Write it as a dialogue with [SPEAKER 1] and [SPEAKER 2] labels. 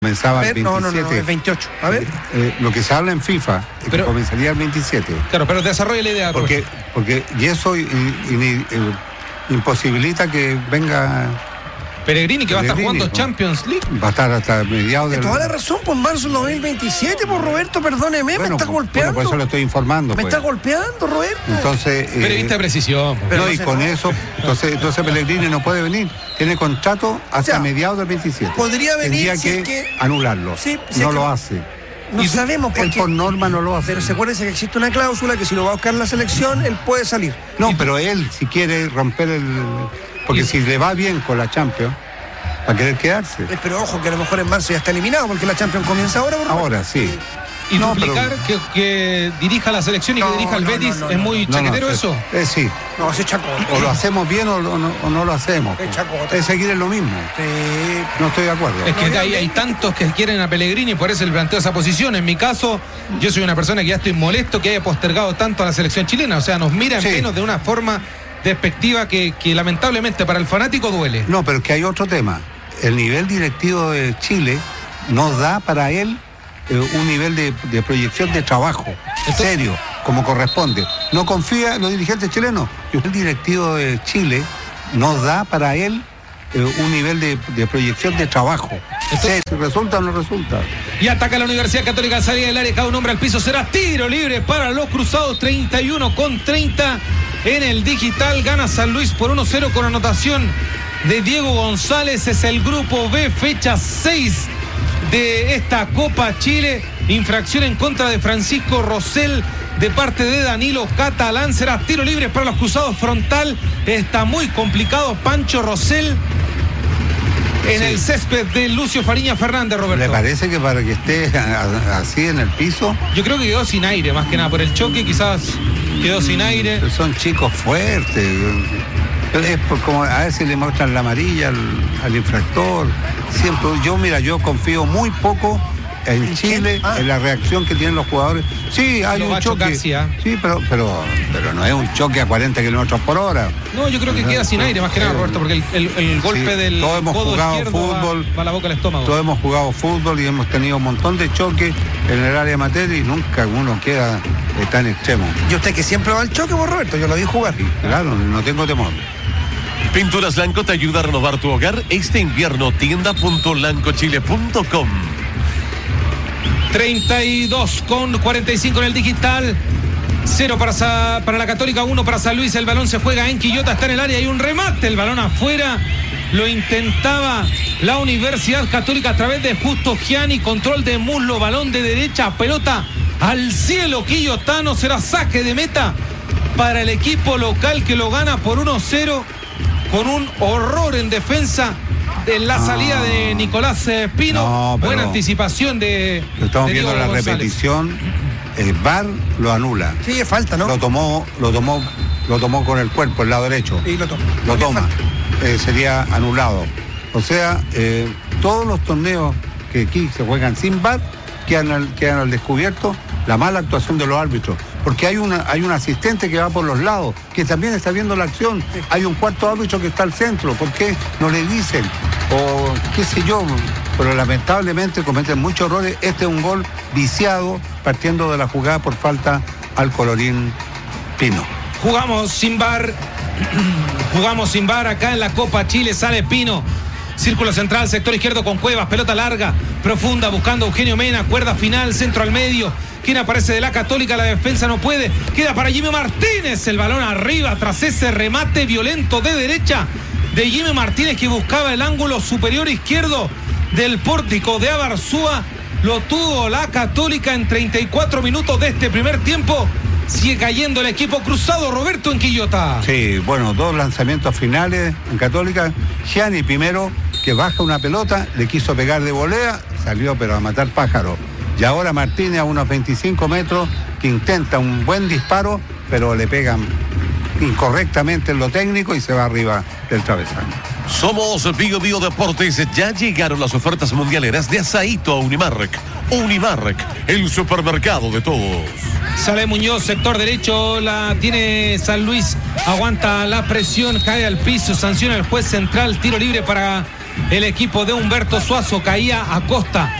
[SPEAKER 1] Comenzaba el 27.
[SPEAKER 2] No, el 28. A ver.
[SPEAKER 1] Lo que se habla en FIFA es que comenzaría el 27.
[SPEAKER 3] Claro, pero desarrolla la idea.
[SPEAKER 1] Porque y eso imposibilita que venga
[SPEAKER 3] Pellegrini, que va a estar jugando Champions League.
[SPEAKER 1] Va a estar hasta mediados del...
[SPEAKER 2] Toda la razón, por marzo del 2027, por Roberto, perdóneme, me está golpeando.
[SPEAKER 1] Por eso lo estoy informando.
[SPEAKER 2] Me está golpeando, Roberto.
[SPEAKER 1] Entonces...
[SPEAKER 3] Periodista de precisión.
[SPEAKER 1] No, y con eso, entonces Pellegrini no puede venir. Tiene contrato hasta mediados del 27.
[SPEAKER 2] Podría venir.
[SPEAKER 1] Tendría que anularlo.
[SPEAKER 2] Sí,
[SPEAKER 1] no lo hace.
[SPEAKER 2] No sabemos por qué.
[SPEAKER 1] Él por norma no lo hace.
[SPEAKER 2] Pero se acuérdense que existe una cláusula que si lo va a buscar la selección, él puede salir.
[SPEAKER 1] No, pero él, si quiere romper el... Porque si le va bien con la Champions, va a querer quedarse.
[SPEAKER 2] Pero ojo, que a lo mejor en marzo ya está eliminado, porque la Champions comienza ahora.
[SPEAKER 1] Ahora, sí.
[SPEAKER 3] Y duplicar que dirija la selección y que dirija el Betis, ¿es muy chaquetero eso?
[SPEAKER 1] Sí.
[SPEAKER 2] No, es chacota.
[SPEAKER 1] O lo hacemos bien o no lo hacemos.
[SPEAKER 2] Es chacota.
[SPEAKER 1] Es seguir en lo mismo.
[SPEAKER 2] Sí.
[SPEAKER 1] No estoy de acuerdo.
[SPEAKER 3] Es que hay tantos que quieren a Pellegrini, por eso él planteó esa posición. En mi caso, yo soy una persona que ya estoy molesto que haya postergado tanto a la selección chilena. O sea, nos miran menos de una forma despectiva que lamentablemente para el fanático duele.
[SPEAKER 1] No, pero es que hay otro tema. El nivel directivo de Chile no da para él un nivel de proyección de trabajo serio, como corresponde. No confía en los dirigentes chilenos. El directivo de Chile no da para él un nivel de proyección de trabajo. Entonces, ¿resulta o no resulta?
[SPEAKER 3] Y ataca la Universidad Católica al salir del área, cada un hombre al piso, será tiro libre para los Cruzados, 31-30 en el digital, gana San Luis por 1-0 con anotación de Diego González. Es el grupo B, fecha 6 de esta Copa Chile. Infracción en contra de Francisco Rosell de parte de Danilo Catalán. Será tiro libre para los Cruzados, frontal. Está muy complicado Pancho Rosell en el césped de Lucio Fariña Fernández, Roberto.
[SPEAKER 1] ¿Le parece que para que esté así en el piso?
[SPEAKER 3] Yo creo que quedó sin aire, más que nada por el choque, quizás quedó sin aire.
[SPEAKER 1] Son chicos fuertes. Es como a ver si le muestran la amarilla al infractor. Siempre, yo confío muy poco en Chile, en la reacción que tienen los jugadores. Sí, hay un choque. Sí, pero no es un choque a 40 kilómetros por hora.
[SPEAKER 3] No, yo creo que queda sin aire, más que nada, Roberto, porque el golpe del
[SPEAKER 1] todos hemos
[SPEAKER 3] codo
[SPEAKER 1] jugado
[SPEAKER 3] izquierdo
[SPEAKER 1] fútbol,
[SPEAKER 3] va a la boca al estómago.
[SPEAKER 1] Todos hemos jugado fútbol y hemos tenido un montón de choques en el área amateur y nunca uno queda tan extremo.
[SPEAKER 2] Y usted que siempre va al choque, vos, Roberto, yo lo vi jugar.
[SPEAKER 1] Sí, claro, no tengo temor.
[SPEAKER 4] Pinturas Lanco te ayuda a renovar tu hogar este invierno. Tienda.lancochile.com.
[SPEAKER 3] 32-45 en el digital. 0 para la Católica, 1 para San Luis. El balón se juega en Quillota, está en el área. Hay un remate, el balón afuera. Lo intentaba la Universidad Católica a través de Justo Gianni. Control de muslo, balón de derecha, pelota al cielo quillotano. Será saque de meta para el equipo local, que lo gana por 1-0 con un horror en defensa en la salida de Nicolás Pino. Buena anticipación de...
[SPEAKER 1] Estamos viendo la repetición. El VAR lo anula.
[SPEAKER 2] Sí, es falta, ¿no?
[SPEAKER 1] Lo tomó con el cuerpo, el lado derecho.
[SPEAKER 2] Sí, lo
[SPEAKER 1] toma. Sería anulado. O sea, todos los torneos que aquí se juegan sin VAR quedan al descubierto la mala actuación de los árbitros. Porque hay un asistente que va por los lados, que también está viendo la acción. Hay un cuarto árbitro que está al centro. ¿Por qué no le dicen? O qué sé yo. Pero lamentablemente cometen muchos errores. Este es un gol viciado, partiendo de la jugada por falta al colorín Pino.
[SPEAKER 3] Jugamos sin VAR acá en la Copa Chile. Sale Pino. Círculo central, sector izquierdo con Cuevas, pelota larga, profunda, buscando a Eugenio Mena, cuerda final, centro al medio. ¿Quién aparece de la Católica? La defensa no puede. Queda para Jimmy Martínez. El balón arriba tras ese remate violento de derecha de Jimmy Martínez, que buscaba el ángulo superior izquierdo del pórtico de Abarzúa. Lo tuvo la Católica en 34 minutos de este primer tiempo. Sigue cayendo el equipo cruzado, Roberto, en Quillota.
[SPEAKER 1] Sí, bueno, 2 lanzamientos finales en Católica. Gianni primero, que baja una pelota, le quiso pegar de volea, salió pero a matar pájaro. Y ahora Martínez a unos 25 metros, que intenta un buen disparo, pero le pegan incorrectamente en lo técnico y se va arriba del travesaño.
[SPEAKER 4] Somos Bio Deportes. Ya llegaron las ofertas mundialeras de Asaíto a Unimark. Unimark, el supermercado de todos.
[SPEAKER 3] Sale Muñoz, sector derecho, la tiene San Luis, aguanta la presión, cae al piso, sanciona el juez central, tiro libre para el equipo de Humberto Suazo, caía a costa